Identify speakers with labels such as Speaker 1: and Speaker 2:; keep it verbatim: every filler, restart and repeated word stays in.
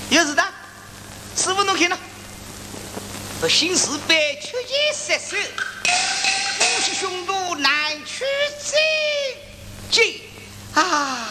Speaker 1: 有事的，师傅侬看了。不行事辈屈剑失手，夫妻凶多难取经。进啊！